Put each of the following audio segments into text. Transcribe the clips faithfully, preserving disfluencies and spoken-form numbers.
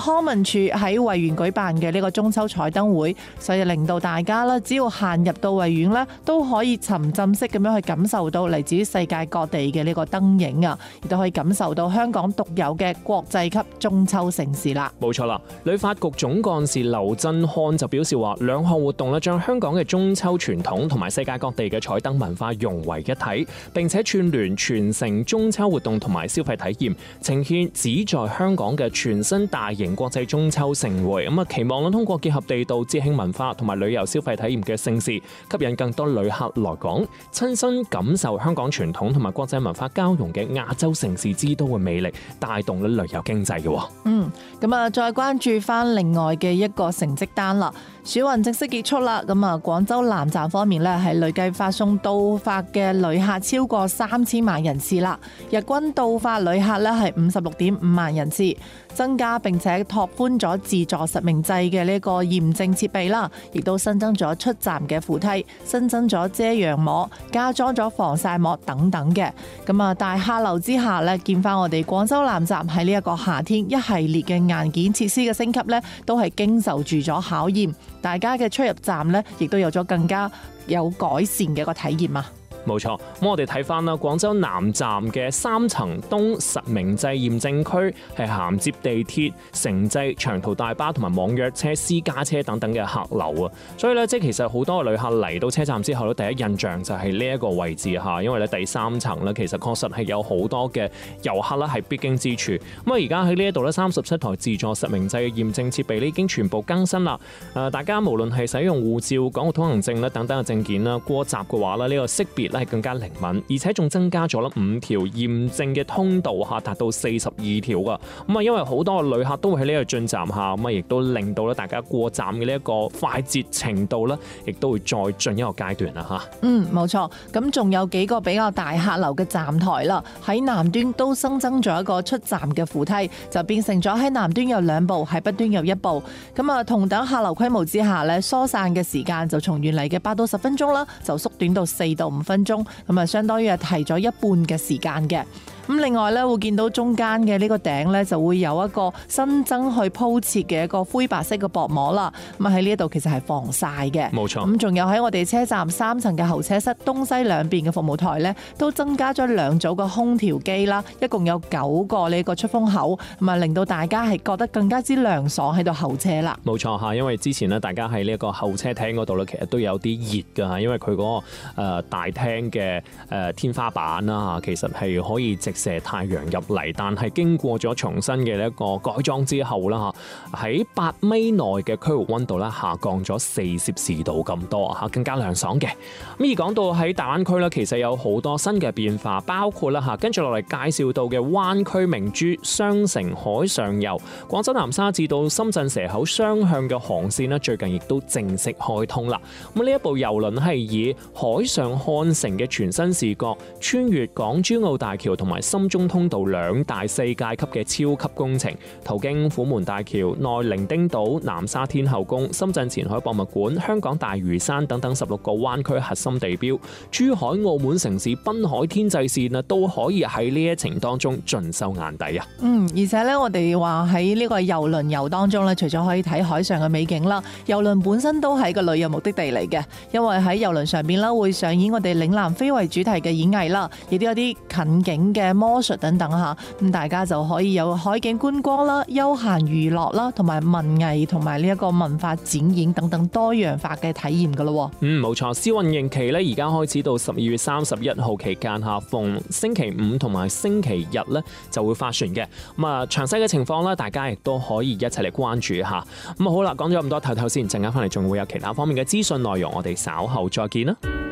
康文署喺維園舉辦嘅呢個中秋彩燈會，所以令到大家啦，只要行入到維園咧，都可以沉浸式咁樣去感受到嚟自於世界各地嘅呢個燈影啊，亦都可以感受到香港獨有嘅國際級中秋盛事啦。 冇錯啦，旅發局總幹事劉振漢就表示話，兩項活動咧將香港嘅中秋傳統同埋世界各地嘅彩燈文化融為一體，並且串聯全城中秋活動同埋消費體驗，呈現旨在香港嘅全新大型國際中秋盛會。咁啊，期望通過結合地道節慶文化同埋旅遊消費體驗嘅盛事，吸引更多旅客來港，親身感受香港傳統同埋國際文化交融嘅亞洲城市之都嘅魅力，帶動咗旅遊經濟嘅。 嗯，咁啊，再關注翻另外嘅一個成績單啦。暑運正式結束啦，咁啊，廣州南站方面咧係累計發送到發嘅旅客超過三千萬人次啦，日均到發旅客咧係五十六點五萬人次，增加並且拓寬咗自助實名制嘅呢個驗證設備啦，亦都新增咗出站嘅扶梯，新增咗遮陽膜，加裝咗防曬膜等等嘅。咁啊，大客流之下咧，見翻我哋廣州南站喺呢一個夏天一系列嘅硬件設施嘅升級咧，都係經受住咗考驗。大家嘅出入站咧，亦都有咗更加有改善嘅一個體驗啊！ 冇錯，咁我哋睇翻啦，廣州南站嘅三層東實名制驗證區係銜接地鐵、城際、長途大巴同埋網約車、私家車等等嘅客流啊，所以咧，即係其實好多旅客嚟到車站之後咧，第一印象就係呢一個位置嚇，因為咧第三層咧其實確實係有好多嘅遊客咧係必經之處。咁啊，而家喺呢一度咧，三十七台自助實名制嘅驗證設備咧已經全部更新啦。誒，大家無論係使用護照、港澳通行證咧等等嘅證件啦，過閘嘅話咧，呢個識別係更加靈敏，而且仲增加咗啦五條驗證嘅通道嚇，達到四十二條噶。咁啊，因為好多嘅旅客都會喺呢度進站下，咁啊，亦都令到咧大家過站嘅呢一個快捷程度咧，亦都會再進一個階段啦嚇。嗯， 冇錯。咁仲有幾個比較大客流嘅站台啦，喺南端都新增咗一個出站嘅扶梯，就變成咗喺南端有兩部，喺北端有一部。咁啊，同等客流規模之下咧，疏散嘅時間就從原嚟嘅八到十分鐘啦，就縮短到四到五分鐘。咁啊，相當於係提咗一半嘅時間嘅。咁另外咧，會見到中間嘅呢個頂咧，就會有一個新增去鋪設嘅一個灰白色嘅薄膜啦。咁啊，喺呢一度其實係防曬嘅。 冇錯。 咁仲有喺我哋車站三層嘅候車室東西兩邊嘅服務台咧，都增加咗兩組嘅空調機啦，一共有九個呢個出風口，咁啊令到大家係覺得更加之涼爽喺度候車啦。 冇錯嚇，因為之前咧，大家喺呢一個候車廳嗰度咧，其實都有啲熱㗎，因為佢嗰、嗰個、呃、大廳嘅誒天花板啦嚇，其實係可以直射太陽入嚟，但係經過咗重新嘅一個改裝之後啦嚇，喺八米內嘅區域溫度咧下降咗四攝氏度咁多嚇，更加涼爽嘅。咁而講到喺大灣區咧，其實有好多新嘅變化，包括啦嚇，跟住落嚟介紹到嘅灣區明珠雙城海上遊，廣州南沙至到深圳蛇口雙向嘅航線咧，最近亦都正式開通啦。咁呢一部郵輪係以海上漢城嘅全新視覺，穿越港珠澳大橋同埋深中通道兩大世界級嘅超級工程，途經虎門大橋、內伶仃島、南沙天后宮、深圳前海博物館、香港大嶼山等等十六個灣區核心地標，珠海、澳門城市濱海天際線啊，都可以喺呢一程當中盡收眼底啊！ 嗯，而且咧，我哋話喺呢個郵輪遊當中咧，除咗可以睇海上嘅美景啦，郵輪本身都係個旅遊目的地嚟嘅，因為喺郵輪上邊啦會上演我哋嶺南非遺主題嘅演藝啦，亦都有啲近景嘅魔術等等吓，咁大家就可以有海景觀光啦、休閒娛樂啦，同埋文藝同埋呢一個文化展演等等多樣化嘅體驗噶咯。 嗯，冇錯，試運營期咧而家開始到十二月三十一號期間下，逢星期五同埋星期日咧就會發船嘅。咁啊，詳細嘅情況咧，大家亦都可以一齊嚟關注一下。咁啊，好啦，講咗咁多頭頭先，陣間翻嚟仲會有其他方面嘅資訊內容，我哋稍後再見啦。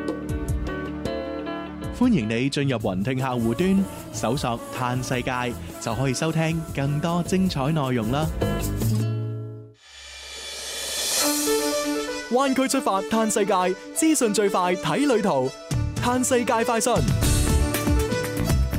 歡迎你進入雲聽客戶端，搜索嘆世界就可以收聽更多精彩內容啦。 灣區出發嘆世界，資訊最快睇旅途，嘆世界快訊。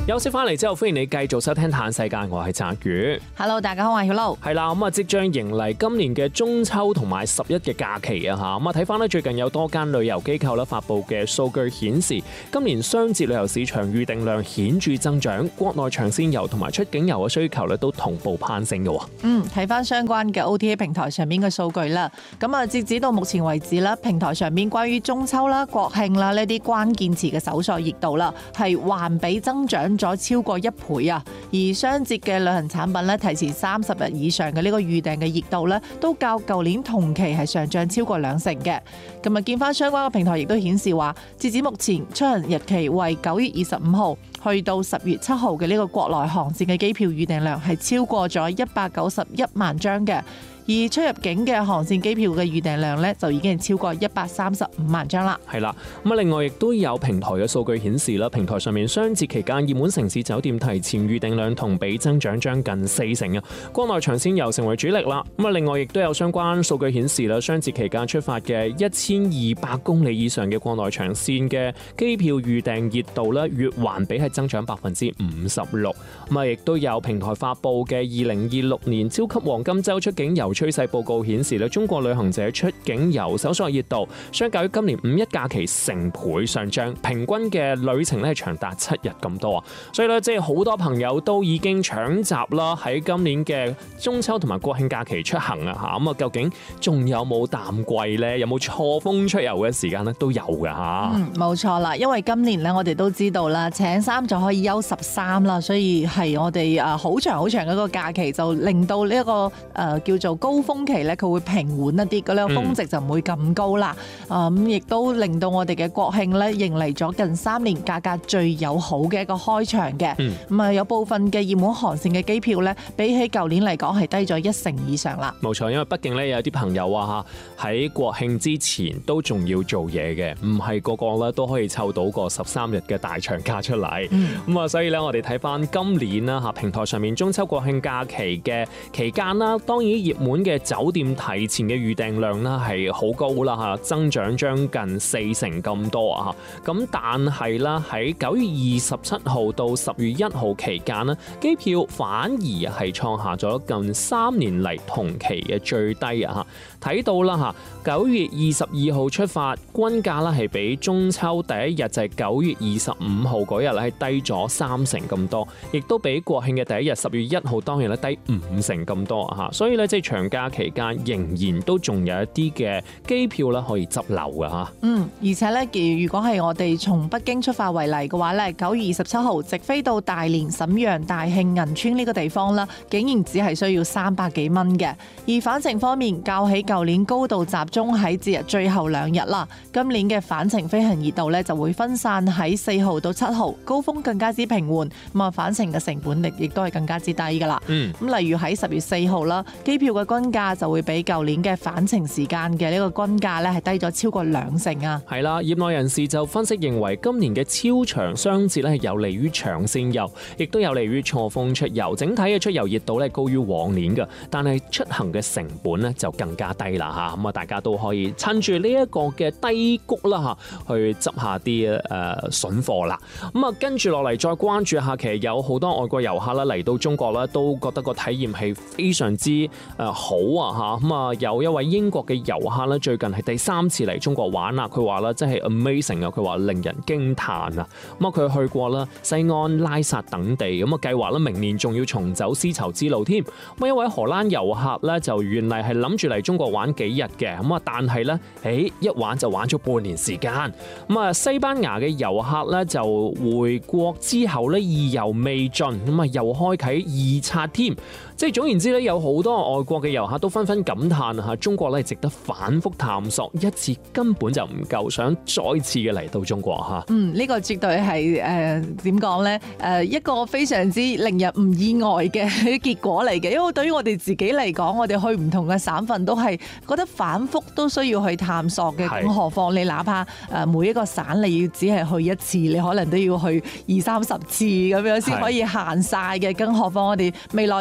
休息翻嚟之後，歡迎你繼續收聽《嘆世界》，我係澤宇。 Hello， 大家好，我係曉露。 係啦，咁啊即將迎嚟今年嘅中秋同埋十一嘅假期啊嚇，咁啊睇翻咧最近有多間旅遊機構咧發布嘅數據顯示，今年雙節旅遊市場預訂量顯著增長，國內長線遊同埋出境遊嘅需求咧都同步攀升嘅喎。 嗯，睇翻相關嘅 O T A 平台上面嘅數據啦，咁啊截止到目前為止啦，平台上面關於中秋啦、國慶啦呢啲關鍵詞嘅搜索熱度啦，係環比增長咗超過一倍啊！而雙節嘅旅行產品咧，提前三十日以上嘅呢個預訂嘅熱度咧，都較舊年同期係上漲超過兩成嘅。咁啊，見翻相關嘅平台亦都顯示話，截至目前出行日期為九月二十五號去到十月七號嘅呢個國內航線嘅機票預訂量係超過咗一百九十一萬張嘅。而出入境嘅航線機票嘅預訂量咧，就已經係超過一百三十五萬張啦。 係啦，咁啊另外亦都有平台嘅數據顯示啦，平台上面雙節期間熱門城市酒店提前預訂量同比增長將近四成啊！國內長線遊成為主力啦。咁啊另外亦都有相關數據顯示啦，雙節期間出發嘅一千二百公里以上嘅國內長線嘅機票預訂熱度咧，月環比係增長百分之五十六。咁啊亦都有平台發布嘅二零二六年超級黃金週出境遊趨勢報告顯示咧，中國旅行者出境遊搜索熱度相較於今年五一假期成倍上漲，平均嘅旅程咧長達七日咁多啊！所以咧，即係好多朋友都已經搶閘啦，喺今年嘅中秋同埋國慶假期出行啊嚇！咁啊，究竟仲有冇淡季咧？有冇錯峰出遊嘅時間咧？都有㗎嚇。 嗯，冇錯啦，因為今年咧，我哋都知道啦，請三就可以休十三啦，所以係我哋誒好長好長嘅一個假期，就令到呢、這、一個誒、呃、叫做高峰期咧，佢會平緩一啲，嗰、那、呢個峰值就唔會咁高啦。啊咁，亦都令到我哋嘅國慶咧迎嚟咗近三年價格最友好嘅一個開場嘅。咁啊、嗯，有部分嘅熱門航線嘅機票咧，比起舊年嚟講係低咗一成以上啦。冇錯，因為畢竟咧有啲朋友話嚇喺國慶之前都仲要做嘢嘅，唔係個個咧都可以湊到個十三日嘅大長假出嚟。咁啊、嗯，所以咧我哋睇翻今年啦嚇平台上面中秋國慶假期嘅期間啦，當然熱門嘅酒店提前嘅預訂量啦係好高啦嚇，增長將近四成咁多啊嚇。咁但係啦喺九月二十七號到十月一號期間呢，機票反而係創下咗近三年嚟同期嘅最低啊嚇。睇到啦嚇，九月二十二號出發，均價啦係比中秋第一日就係九月二十五號嗰日咧係低咗三成咁多，亦都比國慶嘅第一日十月一號當日咧低五成咁多啊嚇。所以咧即係長假期間仍然都仲有一啲嘅機票咧可以執漏㗎嚇。 嗯，而且咧，如果係我哋從北京出發為例嘅話咧，九月二十七號直飛到大連、瀋陽、大慶、銀川呢個地方啦，竟然只係需要三百幾蚊嘅。而返程方面，較起舊年高度集中喺節日最後兩日啦，今年嘅返程飛行熱度咧就會分散喺四號到七號，高峰更加之平緩，咁啊返程嘅成本力亦都係更加之低㗎啦。嗯，咁例如喺十月四號啦，機票嘅均價就會比舊年嘅返程時間嘅呢個均價咧係低咗超過兩成啊。 係啦，業內人士就分析認為，今年嘅超長雙節咧係有利於長線遊，亦都有利於錯峰出遊，整體嘅出遊熱度咧高於往年嘅，但係出行嘅成本咧就更加低啦嚇。咁啊，大家都可以趁住呢一個嘅低谷啦嚇，去執下啲誒筍貨啦。咁啊，跟住落嚟再關注下，其實有好多外國遊客啦嚟到中國啦，都覺得個體驗係非常之誒好啊嚇。咁啊，有一位英國嘅遊客咧，最近係第三次嚟中國玩啦。佢話咧，真係 amazing 啊！佢話令人驚歎啊！咁啊，佢去過啦西安、拉薩等地，咁啊計劃咧明年仲要重走絲綢之路添。咁一位荷蘭遊客咧，就原嚟係諗住嚟中國玩幾日嘅，咁啊，但係咧，誒一玩就玩咗半年時間。咁啊，西班牙嘅遊客咧就回國之後咧意猶未盡，咁啊又開啓二刷添。即係總言之咧，有好多外國嘅遊客都紛紛感嘆嚇，中國咧值得反覆探索，一次根本就唔夠，想再次嘅嚟到中國嚇。嗯， 呢、這個絕對係誒點講咧？誒、呃、一個非常之令人唔意外嘅結果嚟嘅，因為對於我哋自己嚟講，我哋去唔同嘅省份都係覺得反覆都需要去探索嘅，更何況你哪怕誒每一個省你要只係去一次，你可能都要去二三十次咁樣先可以行晒嘅，更何況我哋未來仲會有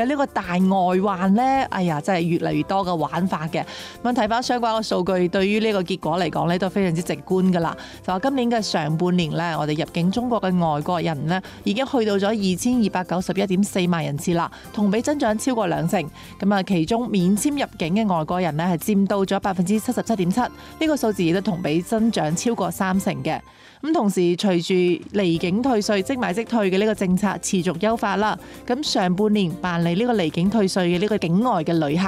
呢個大外患呢？哎呀，真係越嚟越多嘅玩法嘅。咁睇翻相關嘅數據，對於呢個結果嚟講呢，都非常之直觀噶啦。就話今年嘅上半年呢，我哋入境中國嘅外國人呢，已經去到咗二千二百九十一點四萬人次啦，同比增長超過兩成。咁啊，其中免簽入境嘅外國人呢，係佔到咗百分之七十七點七，呢個數字亦都同比增長超過三成嘅。咁同時隨住離境退稅即買即退嘅呢個政策持續優化啦，咁上半年辦理呢個離境退稅嘅呢個境外嘅旅客